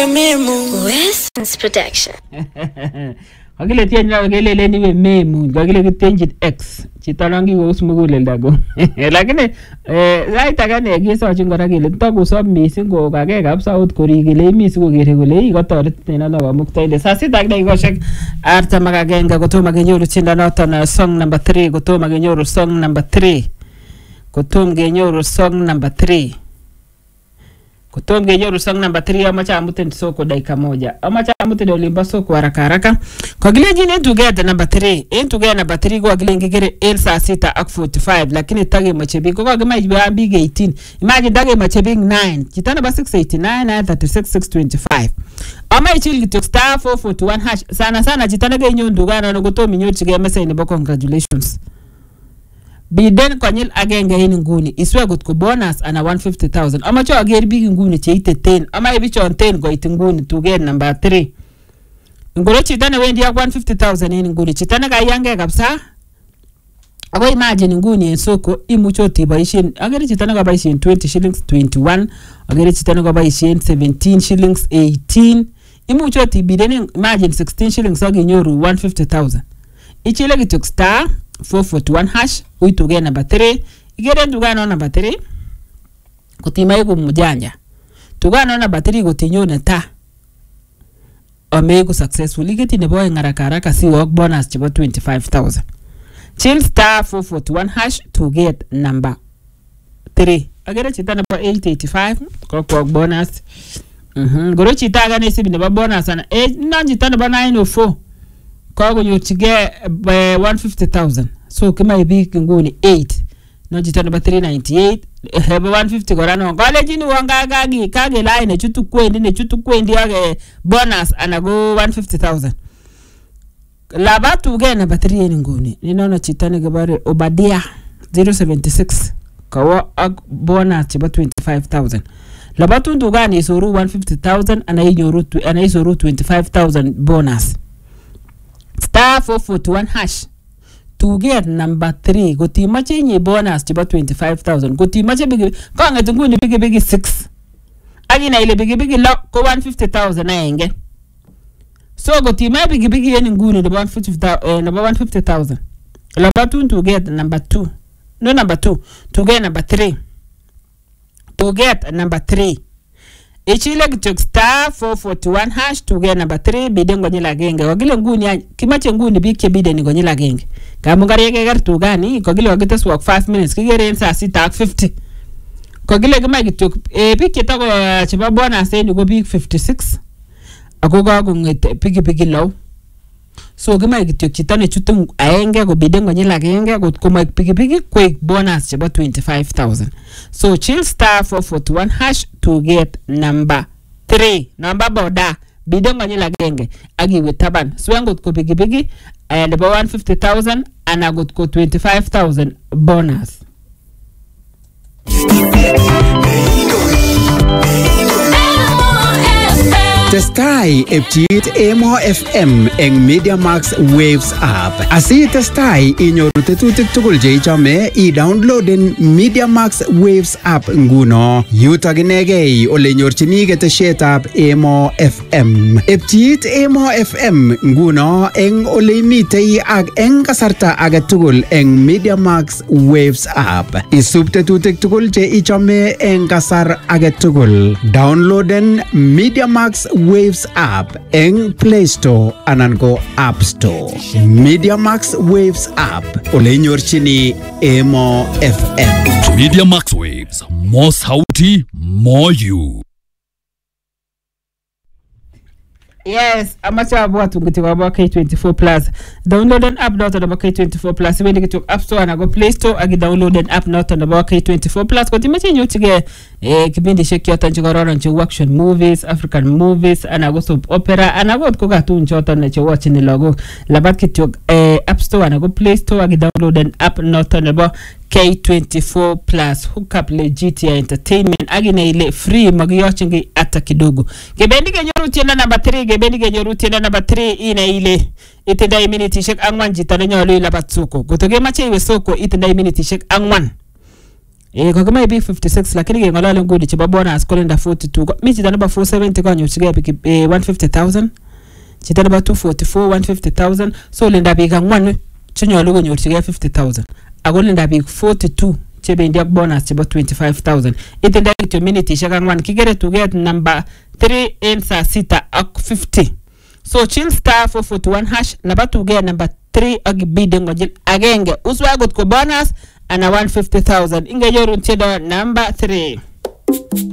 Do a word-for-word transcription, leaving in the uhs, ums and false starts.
memo. West's protection. Akile tienyo kelele niwe memo, kakile kitenjit X. Chito nangi kous muguleldo go. Lakini eh sait age ne kisochin kora kele takosob mising ko kage kabisa ot kori kele imi sikokere kole ii kotoret en ano kamuktainde. Saa sita ak dakikoshek artam ak agenge kotomo kenyoru tiendo noton song number three, kotomo kenyoru song number three. Kotomo kenyoru song number three. Kotom genyoru song number three amacha amuten soko dakika moja. Amacha amuten olimba soko haraka haraka. Kwa gile jine together number three. En together number three kwa gile ngigere el saa sita ak forty-five. Lakini tage machebing. Kwa gima ijiwa big eighteen. Imagine tage machebing nine. Chitana ba six eighty-nine, nine thirty-six, six twenty-five. Ama ichili kitok star four forty-one hash. Sana sana chitana genyo ndugana na kutomi nyo chige mesa inibo congratulations. Biden konyil agenge hini nguni iswe gut ko bonus ana one hundred fifty thousand ama cho ager big nguni cheite ten ama ibi chon ten go it nguni to get number three ngoro chitana wendi ya one hundred fifty thousand hini nguni chitana ka yange kapsa ako imagine nguni en soko imucho tibaishin ager chitana ka baishin twenty shillings twenty-one ager chitana ka baishin seventeen shillings eighteen imucho tibiden imagine sixteen shillings aginyoru one hundred fifty thousand ichile kitok star four forty-one hash uituge number three igere ndugano number three kutima yuko mujanja tugano number three kutinyo ta amego successful igeti ne boy ngaraka haraka si work bonus chibo twenty-five thousand chill star four forty-one hash to get number three agere chita number eight eighty-five ko work bonus mhm goro chita ga ne sibi ne bonus ana e nanji ta number nine oh four kwa kunyochige one hundred fifty thousand so kama ibi nguni eight no jita number three ninety-eight hebe one hundred fifty korano ngale jini wanga gagi kage line chutu kwendi ne chutu kwendi age bonus anago one hundred fifty thousand labatu ge number three nguni ninono chitane gebare Obadia zero seven six kawa ag bonus chiba twenty-five thousand labatu ndugani isoru one hundred fifty thousand anayinyoru anayisoru twenty-five thousand bonus star four forty-one hash to get number three gotima chenye bonus chiba twenty-five thousand gotima che bigi ko ngati nguni bigi bigi six agina ile bigi bigi lo ko one hundred fifty thousand na enge so gotima bigi bigi yeni nguni the one hundred fifty thousand uh, one hundred fifty thousand labatu to get number two no number two to get number three to get number three ichile kitok star four forty-one hash to get number three bidengo nyila genge wagile nguni kimache nguni bike bideni go nyila genge kamungari yake gartu gani kogile wagites work five minutes kigere saa sita ak fifty kogile kama kitok e bike tako chiba bonus ni go big fifty-six agoga gungete pigi pigi low so kama kitok chitane chutung aenge go bidengo nyila genge go kuma pigi pigi quick bonus chiba twenty-five thousand so chill star four forty-one hash to get number three number boda bidengo nyila genge agi wetaban swangot ko pigi pigi and about one hundred fifty thousand and I got ko twenty-five thousand bonus. Testai epchit Emo F M eng Media Max Waves app. Asi testai inyoru tetutik tugul je ichome i downloaden Media Max Waves app nguno. Yutok inegei ole nyorchini ketesiet ab Emo F M. Epchit Emo F M nguno eng ole imitei ak eng kasarta age tugul eng Media Max Waves app. Isub tetutik tugul je ichome eng kasar age tugul. Downloaden Media Max Waves app eng Play Store anan ko App Store. Media Max Waves app ole nyorchini Emo F M. Media Max Waves, more sauti, more you. Yes, amacha abwatu ngiti kwa K twenty-four plus. Download an app not on K twenty-four plus. When you get to App Store and go Play Store, agi download an app not on K twenty-four plus. Kwa timache nyotige eh kibindi sheki yota njigororo nchi action movies, African movies, anago soap opera, anago kuga tu nchota nchi watch ni logo. Labat kitu eh App Store and go Play Store, agi download an app not on K twenty-four plus. Hook up legit ya entertainment agi na ile free magiyochingi ata kidogo. Gebendi genyoru tienda number three, gebendi genyoru tienda number three ina ile itenda immunity shek angwan jitana nyolu ila batsuko. Gotoge mache iwe soko itenda immunity shek angwan. Eh kokema ibi fifty-six lakini ngengolale ngudi chebo bonus kolenda forty-two. Mi chita number four seventy kwa nyochige piki eh, one hundred fifty thousand. Chita number two forty-four one hundred fifty thousand. So lenda pika ngwanu chonyolu konyorchige fifty thousand. Ako lenda pika forty-two chebe india bonus chebo twenty-five thousand. Itenda kityo minute shaka ngwan kigere to get number three in saa sita ak fifty. So chill star four forty-one hash naba to get number three ak bideng ngojil agenge. Uswa got ko bonus ana one hundred fifty thousand. Inge yorun chedo number three.